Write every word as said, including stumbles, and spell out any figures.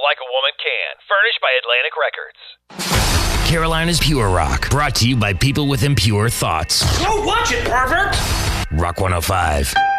like a woman can. Furnished by Atlantic Records. Carolina's Pure Rock, brought to you by people with impure thoughts. Go watch it, pervert! Rock one oh five.